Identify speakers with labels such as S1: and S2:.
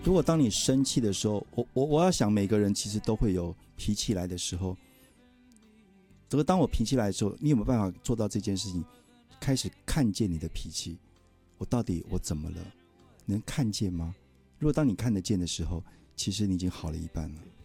S1: 如果当你生气的时候，我要想每个人其实都会有脾气来的时候，这个当我脾气来的时候，你有没有办法做到这件事情？开始看见你的脾气，我怎么了？能看见吗？如果当你看得见的时候，其实你已经好了一半了。